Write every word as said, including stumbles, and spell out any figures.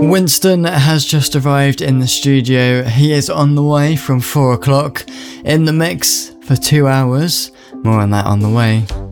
Winston has just arrived in the studio. He is on the way from four o'clock, in the mix for two hours. More on that on the way.